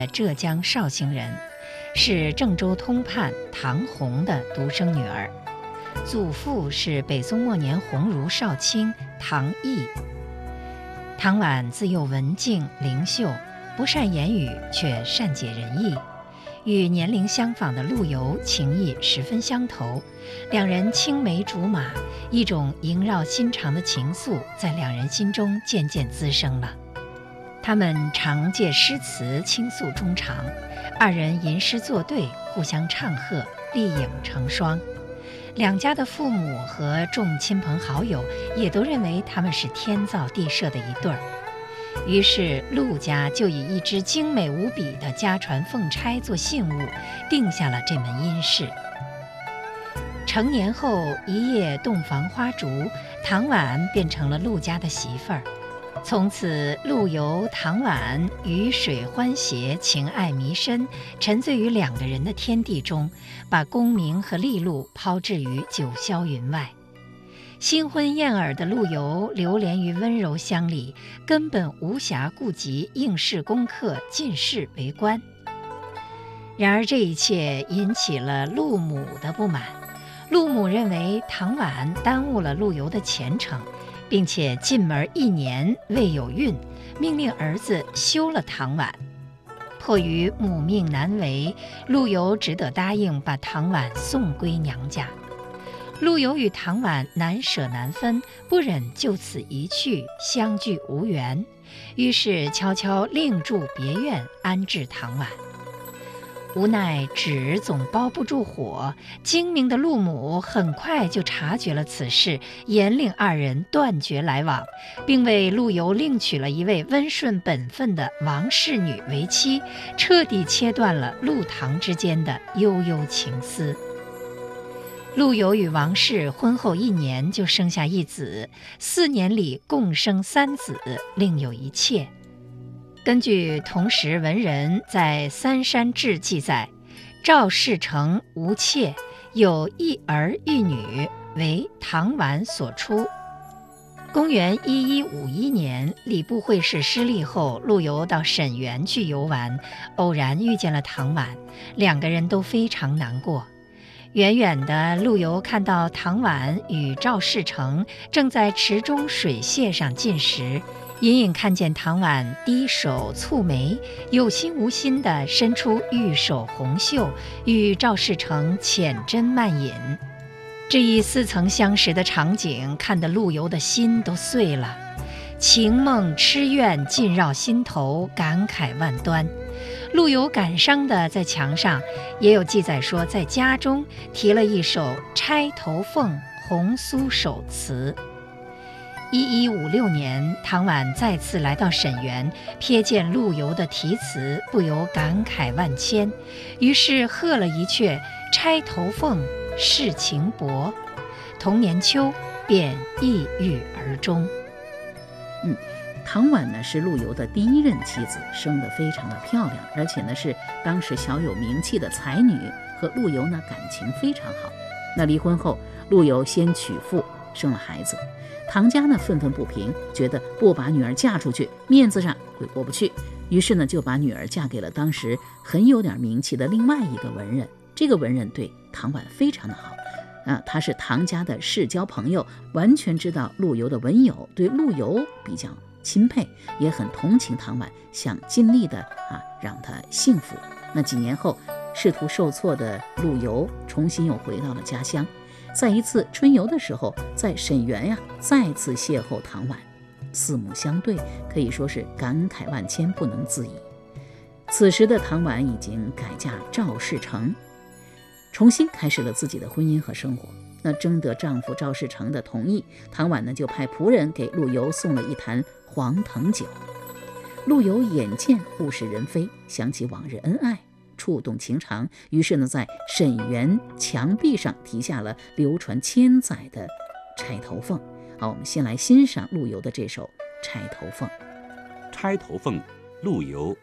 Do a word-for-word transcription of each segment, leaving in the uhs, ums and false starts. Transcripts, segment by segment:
浙江绍兴人，是郑州通判唐弘的独生女儿。祖父是北宋末年鸿胪少卿唐毅。唐婉自幼文静灵秀，不善言语，却善解人意，与年龄相仿的陆游情谊十分相投，两人青梅竹马，一种萦绕心肠的情愫在两人心中渐渐滋生了。他们常借诗词倾诉衷肠，二人吟诗作对，互相唱和，丽影成双。两家的父母和众亲朋好友也都认为他们是天造地设的一对儿，于是陆家就以一只精美无比的家传凤钗做信物，定下了这门姻事。成年后，一夜洞房花烛，唐婉变成了陆家的媳妇儿。从此，陆游、唐婉鱼水欢谐，情爱弥深，沉醉于两个人的天地中，把功名和利禄抛掷于九霄云外。新婚燕尔的陆游流连于温柔乡里，根本无暇顾及应试功课、进士为官。然而这一切引起了陆母的不满，陆母认为唐婉耽误了陆游的前程，并且进门一年未有孕，命令儿子休了唐婉。迫于母命难违，陆游只得答应把唐婉送归娘家。陆游与唐婉难舍难分，不忍就此一去，相聚无缘，于是悄悄另筑别院安置唐婉。无奈纸总包不住火，精明的陆母很快就察觉了此事，严令二人断绝来往，并为陆游另娶了一位温顺本分的王氏女为妻，彻底切断了陆唐之间的悠悠情思。陆游与王氏婚后一年就生下一子，四年里共生三子，另有一妾。根据同时文人在《三山志》记载，赵世成无妾，有一儿一女，为唐婉所出。公元一一五一年，礼部会试失利后，陆游到沈园去游玩，偶然遇见了唐婉，两个人都非常难过。远远的，陆游看到唐婉与赵世成正在池中水榭上进食，隐隐看见唐婉低首蹙眉，有心无心地伸出玉手红袖，与赵世成浅斟慢饮。这一似曾相识的场景，看得陆游的心都碎了，情梦痴怨尽绕心头，感慨万端。陆游感伤的在墙上也有记载说，在家中题了一首《钗头凤红酥手》词。一一五六年，唐婉再次来到沈园，瞥见陆游的题词，不由感慨万千，于是和了一阙《钗头凤世情薄》，同年秋便抑郁而终。 嗯，唐婉呢是陆游的第一任妻子，生得非常的漂亮，而且呢是当时小有名气的才女，和陆游呢感情非常好。那离婚后，陆游先娶妇，生了孩子。唐家呢愤愤不平，觉得不把女儿嫁出去，面子上会过不去，于是呢就把女儿嫁给了当时很有点名气的另外一个文人。这个文人对唐婉非常的好啊，他是唐家的世交朋友，完全知道陆游的文友，对陆游比较钦佩，也很同情唐婉，想尽力的啊让他幸福。那几年后，仕途受挫的陆游重新又回到了家乡，在一次春游的时候，在沈园呀、啊、再次邂逅唐婉，四目相对，可以说是感慨万千，不能自已。此时的唐婉已经改嫁赵世成，重新开始了自己的婚姻和生活。那征得丈夫赵世成的同意，唐婉呢就派仆人给陆游送了一坛黄藤酒。陆游眼见物是人非，想起往日恩爱，触动情长，于是呢在沈园墙壁上题下了流传千载的《钗头凤》。好，我们先来欣赏陆游的这首《钗头凤》。 《钗头凤》，陆游。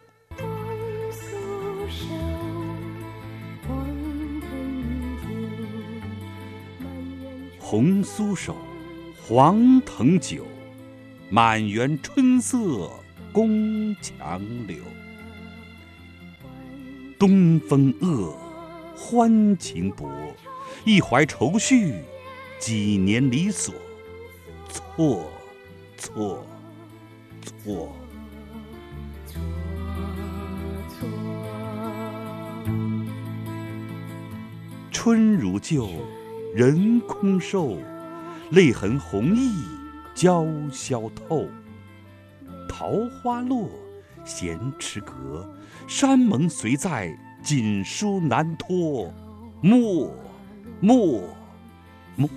红酥手，黄藤酒，满园春色宫墙柳。 东风恶，欢情薄，一怀愁绪，几年离索，错错错。春如旧，人空瘦，泪痕红浥鲛绡透。桃花落，闲池阁，山盟随在，锦书难托。莫莫